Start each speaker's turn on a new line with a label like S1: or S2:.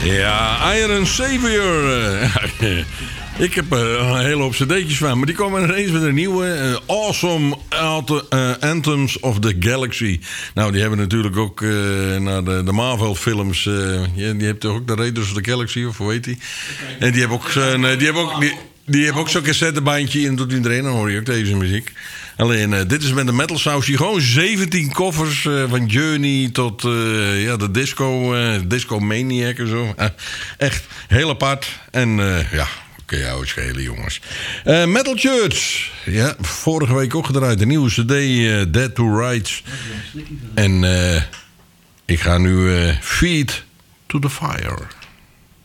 S1: Ja, Iron Savior. Ik heb een hele hoop cd'tjes van, maar die komen ineens met een nieuwe. Awesome Anthems of the Galaxy. Nou, die hebben natuurlijk ook naar de Marvel films. Die hebt toch ook de Raiders of the Galaxy, of hoe heet die? En die hebben ook die hebben ook zo'n cassettebandje en doet iedereen. Dan hoor je ook deze muziek. Alleen, dit is met de metal sausje. Gewoon 17 koffers. Van Journey tot de Disco Maniac en zo. Echt heel apart. En kun je jou schelen, jongens. Metal Church. Ja, vorige week ook gedraaid. De nieuwe cd, Dead to Rights. En ik ga nu Feed to the Fire.